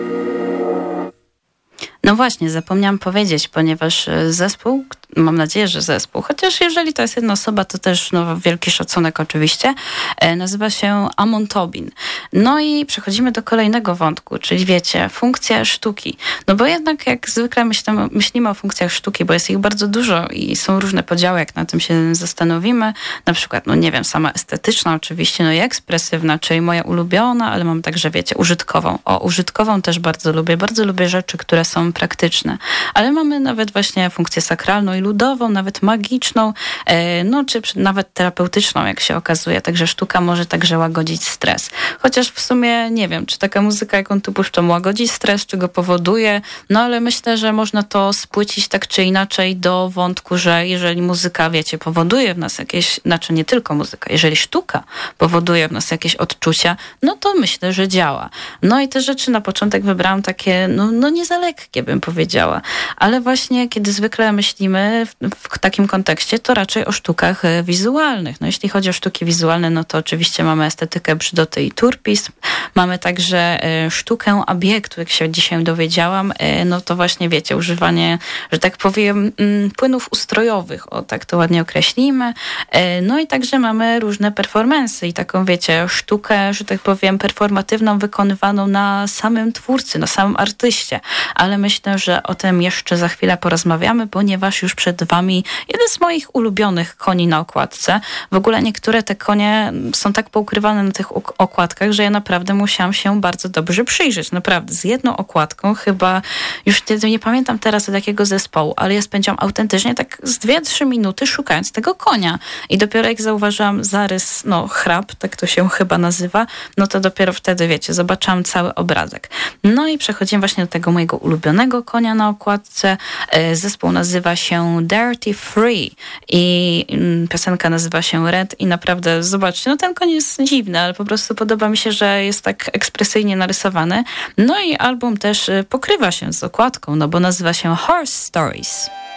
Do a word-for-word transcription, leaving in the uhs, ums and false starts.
No właśnie, zapomniałam powiedzieć, ponieważ zespół, mam nadzieję, że zespół, chociaż jeżeli to jest jedna osoba, to też no, wielki szacunek oczywiście, nazywa się Amon Tobin. No i przechodzimy do kolejnego wątku, czyli wiecie, funkcja sztuki. No bo jednak jak zwykle myślimy, myślimy o funkcjach sztuki, bo jest ich bardzo dużo i są różne podziały, jak na tym się zastanowimy. Na przykład, no nie wiem, sama estetyczna oczywiście, no i ekspresywna, czyli moja ulubiona, ale mam także, wiecie, użytkową. O, użytkową też bardzo lubię. Bardzo lubię rzeczy, które są praktyczne. Ale mamy nawet właśnie funkcję sakralną i ludową, nawet magiczną, no czy nawet terapeutyczną, jak się okazuje. Także sztuka może także łagodzić stres. Chociaż w sumie nie wiem, czy taka muzyka, jaką tu puszczą, łagodzi stres, czy go powoduje, no ale myślę, że można to spłycić tak czy inaczej do wątku, że jeżeli muzyka, wiecie, powoduje w nas jakieś, znaczy nie tylko muzyka, jeżeli sztuka powoduje w nas jakieś odczucia, no to myślę, że działa. No i te rzeczy na początek wybrałam takie, no, no nie za lekkie, bym powiedziała. Ale właśnie, kiedy zwykle myślimy w, w takim kontekście, to raczej o sztukach wizualnych. No jeśli chodzi o sztuki wizualne, no to oczywiście mamy estetykę, brzydoty i turpizm. Mamy także sztukę obiektu, jak się dzisiaj dowiedziałam, no to właśnie wiecie, używanie, że tak powiem, płynów ustrojowych, o tak to ładnie określimy. No i także mamy różne performance'y i taką, wiecie, sztukę, że tak powiem, performatywną, wykonywaną na samym twórcy, na samym artyście. Ale myślę, że o tym jeszcze za chwilę porozmawiamy, ponieważ już przed wami jeden z moich ulubionych koni na okładce. W ogóle niektóre te konie są tak poukrywane na tych okładkach, że ja naprawdę musiałam się bardzo dobrze przyjrzeć. Naprawdę, z jedną okładką chyba, już nie, nie pamiętam teraz od jakiego zespołu, ale ja spędziłam autentycznie tak z dwie trzy minuty szukając tego konia. I dopiero jak zauważyłam zarys, no chrap, tak to się chyba nazywa, no to dopiero wtedy, wiecie, zobaczyłam cały obrazek. No i przechodzimy właśnie do tego mojego ulubionego konia na okładce. Zespół nazywa się Dirty Free i piosenka nazywa się Red i naprawdę, zobaczcie, no ten koń jest dziwny, ale po prostu podoba mi się, że jest tak ekspresyjnie narysowany. No i album też pokrywa się z okładką, no bo nazywa się Horse Stories.